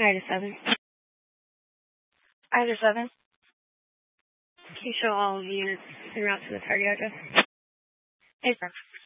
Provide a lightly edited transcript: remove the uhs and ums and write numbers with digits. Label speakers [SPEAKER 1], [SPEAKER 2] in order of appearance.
[SPEAKER 1] Item 7. Item 7. Can you show all of the units en route to the target address? Yes, sir.